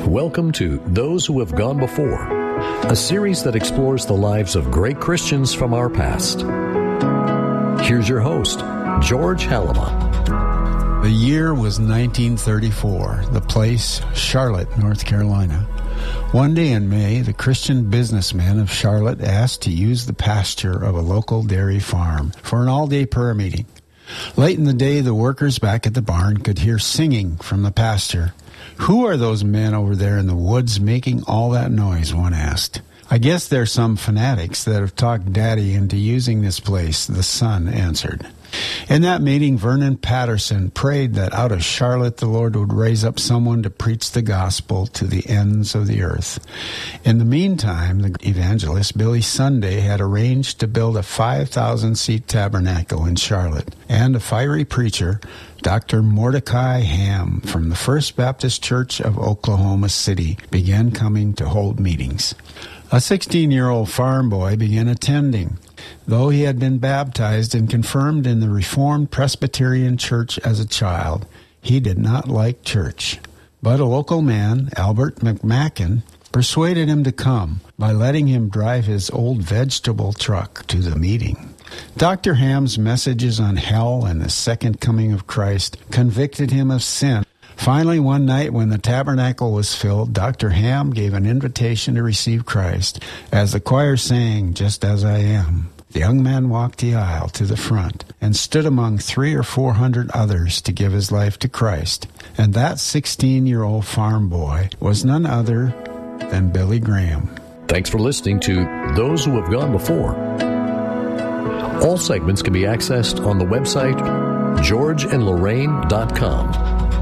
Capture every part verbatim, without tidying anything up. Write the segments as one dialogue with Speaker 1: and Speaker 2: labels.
Speaker 1: Welcome to Those Who Have Gone Before, a series that explores the lives of great Christians from our past. Here's your host, George Halima.
Speaker 2: The year was nineteen thirty-four, the place, Charlotte, North Carolina. One day in May, the Christian businessmen of Charlotte asked to use the pasture of a local dairy farm for an all-day prayer meeting. Late in the day, the workers back at the barn could hear singing from the pasture. "Who are those men over there in the woods making all that noise?" one asked. "I guess they're some fanatics that have talked Daddy into using this place," the son answered. In that meeting, Vernon Patterson prayed that out of Charlotte the Lord would raise up someone to preach the gospel to the ends of the earth. In the meantime, the evangelist Billy Sunday had arranged to build a five thousand seat tabernacle in Charlotte, and a fiery preacher, Doctor Mordecai Ham from the First Baptist Church of Oklahoma City, began coming to hold meetings. A sixteen-year-old farm boy began attending. Though he had been baptized and confirmed in the Reformed Presbyterian Church as a child, he did not like church. But a local man, Albert McMacken, persuaded him to come by letting him drive his old vegetable truck to the meeting. Doctor Ham's messages on hell and the second coming of Christ convicted him of sin. Finally, one night when the tabernacle was filled, Doctor Ham gave an invitation to receive Christ. As the choir sang, "Just as I Am," the young man walked the aisle to the front and stood among three or four hundred others to give his life to Christ. And that sixteen-year-old farm boy was none other than Billy Graham.
Speaker 1: Thanks for listening to Those Who Have Gone Before. All segments can be accessed on the website george and lorraine dot com.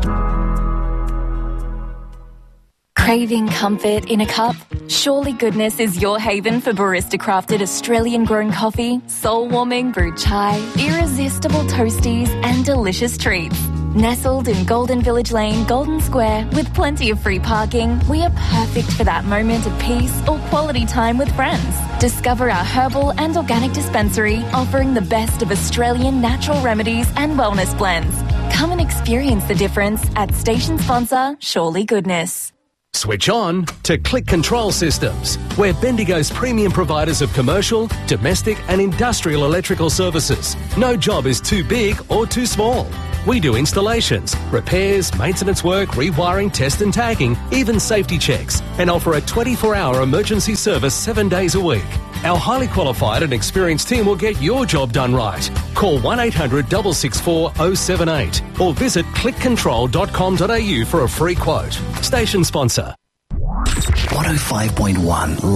Speaker 3: Craving comfort in a cup? Surely Goodness is your haven for barista-crafted Australian-grown coffee, soul-warming brewed chai, irresistible toasties, and delicious treats. Nestled in Golden Village Lane, Golden Square, with plenty of free parking, we are perfect for that moment of peace or quality time with friends. Discover our herbal and organic dispensary, offering the best of Australian natural remedies and wellness blends. Come and experience the difference at station sponsor Surely Goodness.
Speaker 4: Switch on to Click Control Systems. We're Bendigo's premium providers of commercial, domestic and industrial electrical services. No job is too big or too small. We do installations, repairs, maintenance work, rewiring, test and tagging, even safety checks, and offer a twenty-four hour emergency service seven days a week. Our highly qualified and experienced team will get your job done right. Call one eight hundred, six six four, zero seven eight or visit click control dot com dot a u for a free quote. Station sponsor.
Speaker 5: one oh five point one